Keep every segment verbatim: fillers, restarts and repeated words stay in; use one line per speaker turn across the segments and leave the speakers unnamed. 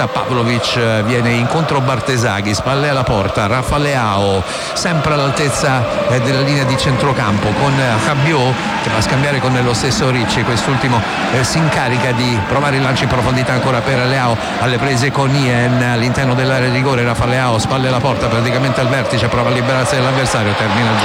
sinistra, Pavlovic viene incontro Bartesaghi, spalle alla porta, Rafa Leao sempre all'altezza della linea di centrocampo con Rabiot che va a scambiare con lo stesso Ricci, quest'ultimo eh, si incarica di provare il lancio in profondità ancora per Leao, alle prese con Ien all'interno dell'area di rigore. Rafa Leao spalle alla porta, praticamente al vertice, prova a liberarsi dell'avversario, termina giù.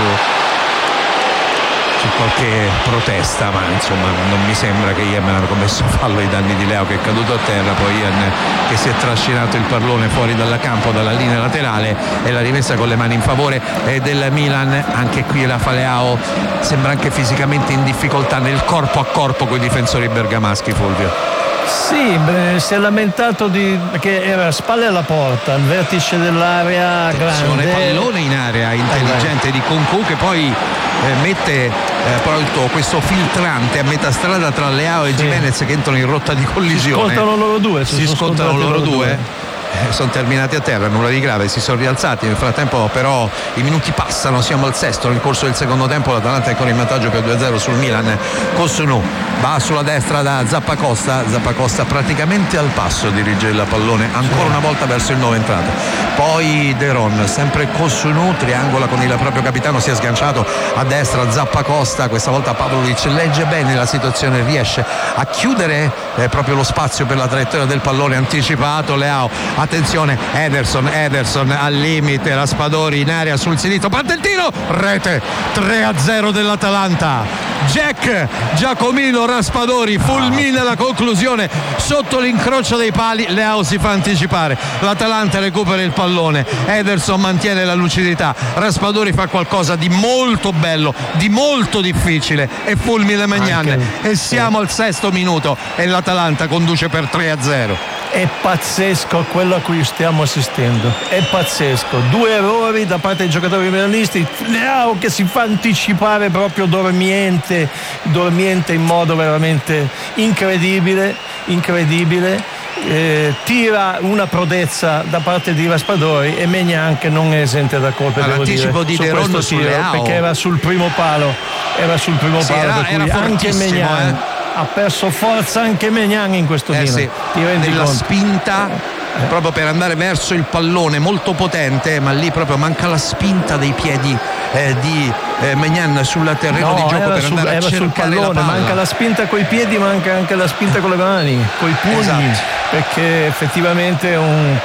C'è qualche protesta, ma insomma non mi sembra che Ien abbia commesso fallo ai danni di Leao, che è caduto a terra. Poi Ien che si è trascinato il pallone fuori dal campo, dalla linea laterale, e la rimessa con le mani in favore del Milan. Anche qui Rafa Leao sembra anche fisicamente in difficoltà nel corpo a corpo con i difensori bergamaschi, Fulvio.
Sì, beh, si è lamentato di, che era spalle alla porta, al vertice dell'area grande.
Pallone in area intelligente di Kunku, che poi eh, mette eh, proprio questo filtrante a metà strada tra Leao e sì. Gimenez, che entrano in rotta di collisione.
Si scontrano loro due.
Si, si scontrano loro, loro due. due. Eh, sono terminati a terra, nulla di grave, si sono rialzati. Nel frattempo però i minuti passano, siamo al sesto. Nel corso del secondo tempo l'Atalanta è ancora in vantaggio per due a zero sul Milan. Kosunu va sulla destra da Zappacosta, Zappacosta praticamente al passo dirige il pallone ancora una volta verso il nuovo entrato, poi De Ron, sempre Kosunu, triangola con il proprio capitano, si è sganciato a destra Zappacosta, questa volta Pavlovic legge bene la situazione, riesce a chiudere eh, proprio lo spazio per la traiettoria del pallone anticipato. Leao, attenzione, Ederson, Ederson al limite, Raspadori in area sul sinistro, parte il tiro, rete, tre a zero dell'Atalanta. Jack Giacomino Raspadori fulmina la conclusione sotto l'incrocio dei pali. Leao si fa anticipare, l'Atalanta recupera il pallone, Ederson mantiene la lucidità, Raspadori fa qualcosa di molto bello, di molto difficile e fulmina Maignan. Anche, e siamo sì. al sesto minuto e l'Atalanta conduce per tre a zero.
È pazzesco quello a cui stiamo assistendo, è pazzesco. Due errori da parte dei giocatori milanisti. Leao che si fa anticipare proprio dormiente, dormiente in modo veramente incredibile, incredibile. Eh, tira una prodezza da parte di Raspadori e Maignan che non è esente da colpe, devo dire,
di
su
De
questo
su
tiro,
Leao.
perché era sul primo palo, era sul primo
sì,
palo,
era,
per cui
era
anche Maignan eh. ha perso forza, anche Maignan in questo
eh
tiro.
Sì.
Ti rendi
nella
conto?
spinta eh. proprio per andare verso il pallone, molto potente, ma lì proprio manca la spinta dei piedi eh, di eh, Maignan sul terreno
no,
di gioco per
sul,
andare a cercare
sul pallone,
la palla.
manca la spinta coi piedi, manca anche la spinta con le mani, coi pugni, esatto. Perché effettivamente è un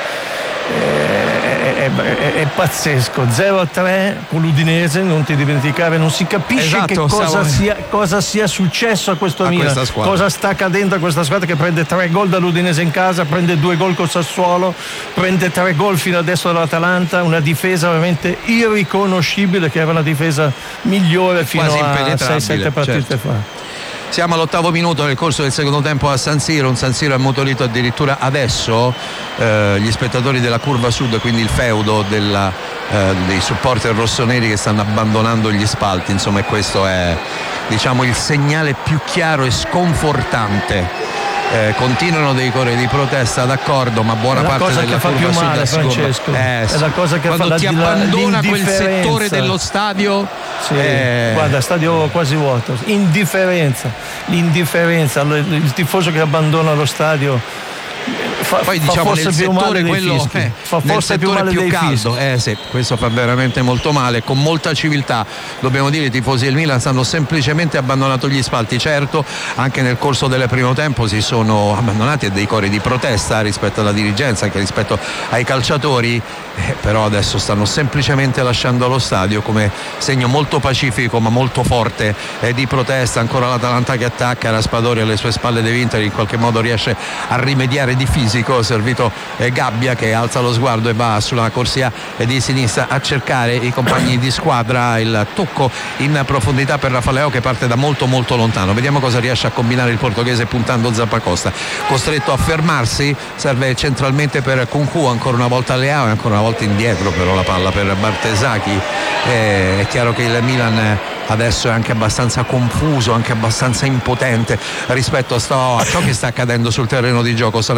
È, è, è, è pazzesco. Zero a tre con l'Udinese, non ti dimenticare, non si capisce esatto, che cosa, stavo... sia, cosa sia successo a questo a Milan, cosa sta accadendo a questa squadra che prende tre gol dall'Udinese in casa, prende due gol col Sassuolo, prende tre gol fino adesso dall'Atalanta, una difesa veramente irriconoscibile, che era la difesa migliore fino a sei sette partite certo. fa.
Siamo all'ottavo minuto nel corso del secondo tempo a San Siro, un San Siro ammutolito addirittura adesso. Eh, gli spettatori della curva sud, quindi il feudo della, eh, dei supporter rossoneri che stanno abbandonando gli spalti, insomma, e questo è, diciamo, il segnale più chiaro e sconfortante. Eh, continuano dei cori di protesta, d'accordo, ma buona parte della curva
più
sud
male, Francesco.
Eh,
è la cosa che
quando
fa
ti
la,
abbandona quel settore dello stadio,
sì,
eh...
guarda, stadio quasi vuoto, indifferenza, l'indifferenza, il, il tifoso che abbandona lo stadio. Fa,
poi
fa
diciamo
forse
nel
più
settore
male
quello
fischi.
eh,
fa
nel
forse più, male
più
dei
caldo
fischi.
eh sì, questo fa veramente molto male. Con molta civiltà dobbiamo dire, i tifosi del Milan hanno semplicemente abbandonato gli spalti. Certo, anche nel corso del primo tempo si sono abbandonati a dei cori di protesta rispetto alla dirigenza, anche rispetto ai calciatori, eh, però adesso stanno semplicemente lasciando lo stadio come segno molto pacifico ma molto forte eh, di protesta. Ancora l'Atalanta che attacca, Raspadori alle sue spalle, De Winter in qualche modo riesce a rimediare di fisico, servito eh, Gabbia che alza lo sguardo e va sulla corsia eh, di sinistra a cercare i compagni di squadra. Il tocco in profondità per Rafa Leao che parte da molto molto lontano, vediamo cosa riesce a combinare il portoghese puntando Zappacosta, costretto a fermarsi, serve centralmente per Kunku, ancora una volta Leao e ancora una volta indietro però la palla per Bartesaghi. Eh, è chiaro che il Milan adesso è anche abbastanza confuso, anche abbastanza impotente rispetto a, sto, a ciò che sta accadendo sul terreno di gioco. Saelemaekers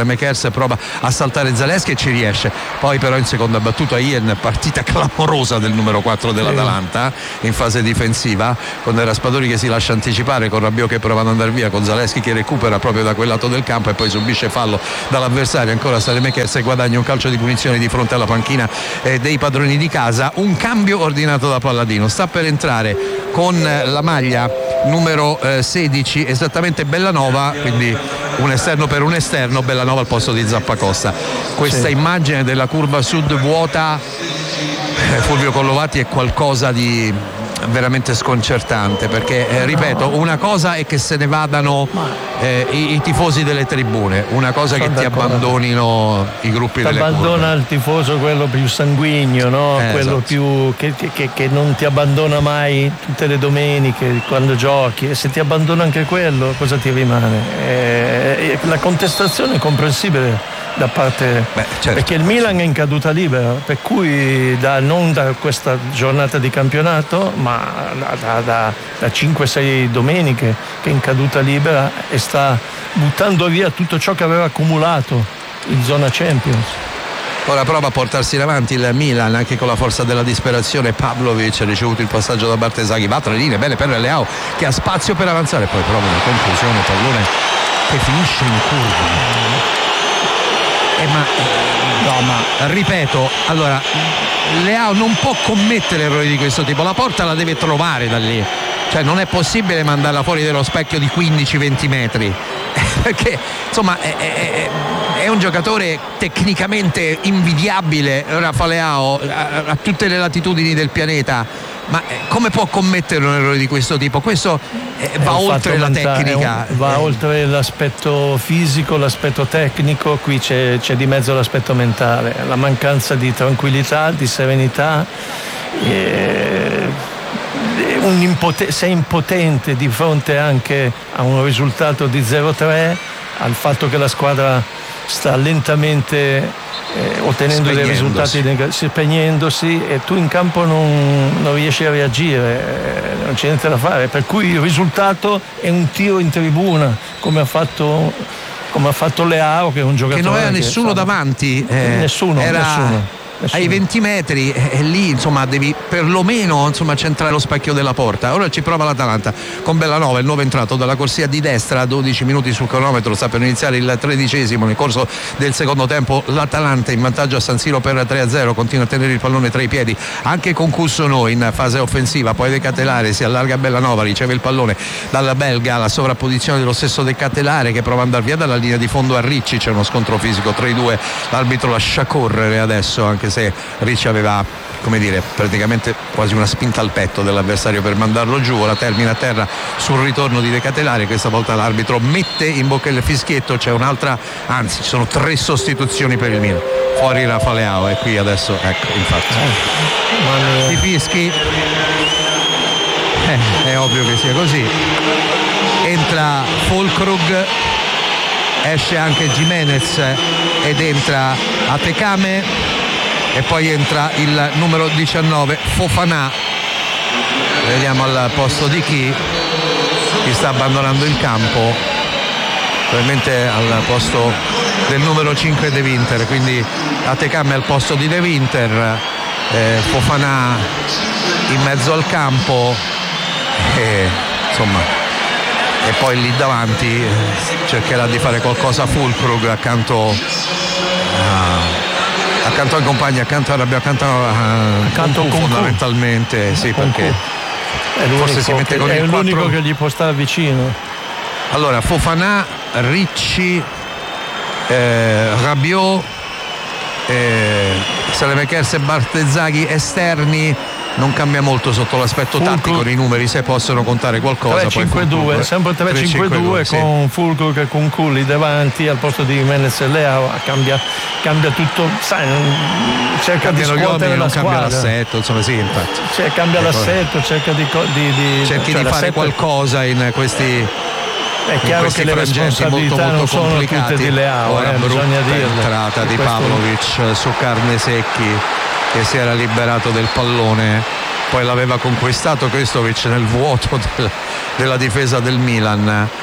cross, prova a saltare Zaleschi e ci riesce. Poi però in seconda battuta Ien, partita clamorosa del numero quattro dell'Atalanta in fase difensiva, con Raspadori che si lascia anticipare, con Rabiot che prova ad andare via, con Zaleschi che recupera proprio da quel lato del campo e poi subisce fallo dall'avversario. Ancora Saelemaekers guadagna un calcio di punizione di fronte alla panchina eh, dei padroni di casa. Un cambio ordinato da Palladino, sta per entrare con la maglia numero eh, sedici esattamente Bellanova, quindi un esterno per un esterno, Bellanova al posto di Zappacosta. Questa sì. immagine della curva sud vuota, eh, Fulvio Collovati, è qualcosa di veramente sconcertante, perché eh, ripeto, una cosa è che se ne vadano eh, i, i tifosi delle tribune, una cosa è che ti abbandonino i gruppi delle curve.
Abbandona il tifoso quello più sanguigno, no? eh, quello esatto. più che, che, che non ti abbandona mai tutte le domeniche quando giochi, e se ti abbandona anche quello cosa ti rimane? Eh, la contestazione è comprensibile da parte Beh, certo. perché il Milan è in caduta libera, per cui da, non da questa giornata di campionato ma da, da, da cinque sei domeniche che è in caduta libera e sta buttando via tutto ciò che aveva accumulato in zona Champions.
Ora prova a portarsi in avanti il Milan anche con la forza della disperazione. Pavlovic ha ricevuto il passaggio da Bartesaghi, va tra le linee, bene per Leao che ha spazio per avanzare, poi prova una conclusione, pallone che finisce in curva. Eh, ma, no, ma ripeto, allora Leao non può commettere errori di questo tipo, la porta la deve trovare da lì, cioè non è possibile mandarla fuori dallo specchio di quindici venti metri perché insomma è, è, è un giocatore tecnicamente invidiabile. Rafa Leao ha, ha tutte le latitudini del pianeta, ma come può commettere un errore di questo tipo? Questo eh, va oltre la mentale, tecnica,
un, va eh. oltre l'aspetto fisico, l'aspetto tecnico. Qui c'è, c'è di mezzo l'aspetto mentale, la mancanza di tranquillità, di serenità. Eh, un impoten- sei impotente di fronte anche a un risultato di zero tre, al fatto che la squadra sta lentamente eh, ottenendo dei risultati neg- spegnendosi, e tu in campo non, non riesci a reagire, eh, non c'è niente da fare, per cui il risultato è un tiro in tribuna come ha fatto, come ha fatto Leao, che è un giocatore
che non aveva nessuno che, davanti,
eh, nessuno, era... nessuno.
ai venti metri e eh, lì insomma devi perlomeno insomma centrare lo specchio della porta. Ora ci prova l'Atalanta con Bellanova, il nuovo entrato dalla corsia di destra, dodici minuti sul cronometro, sta per iniziare il tredicesimo. Nel corso del secondo tempo l'Atalanta in vantaggio a San Siro per tre a zero, continua a tenere il pallone tra i piedi anche con Coussono in fase offensiva, poi De Catelare si allarga Bellanova, riceve il pallone dalla belga, la sovrapposizione dello stesso De Catelare che prova ad andare via dalla linea di fondo a Ricci, c'è uno scontro fisico tra i due, l'arbitro lascia correre adesso, anche se Ricci aveva, come dire, praticamente quasi una spinta al petto dell'avversario per mandarlo giù. Ora termina a terra sul ritorno di De Catelare, questa volta l'arbitro mette in bocca il fischietto, c'è un'altra, anzi ci sono tre sostituzioni per il Milan, fuori Rafa Leao, e qui adesso ecco infatti i fischi, eh, è ovvio che sia così. Entra Füllkrug, esce anche Gimenez ed entra Atekame, e poi entra il numero diciannove Fofana. Vediamo al posto di chi chi sta abbandonando il campo, probabilmente al posto del numero cinque De Winter, quindi Atekame al posto di De Winter, eh, Fofana in mezzo al campo, e insomma, e poi lì davanti eh, cercherà di fare qualcosa Füllkrug accanto a accanto al compagno, accanto a Rabiot, accanto a accanto Concu, fondamentalmente sì, perché
è forse si mette con
è
il l'unico quattro... che gli può stare vicino.
Allora Fofana, Ricci, eh, Rabiot, eh, Saelemaekers e Bartesaghi esterni. Non cambia molto sotto l'aspetto Fulcru. tattico, i numeri se possono contare qualcosa.
tre cinque due, sempre tre cinque due con sì. Füllkrug e con Culli davanti al posto di Jimenez e Leao, cambia, cambia tutto, sai, cerca Cambiano di scuotere la squadra.
Cambia l'assetto, insomma sì, infatti.
Cioè, cambia e l'assetto, poi... cerca di, di, di
cerchi
cioè,
di fare qualcosa in questi
è chiaro che le responsabilità molto, molto non sono tutte di Leao. Ora eh, bisogna dirlo.
Entrata di Pavlovic su Carnesecchi, che si era liberato del pallone, poi l'aveva conquistato Krstovic nel vuoto del, della difesa del Milan.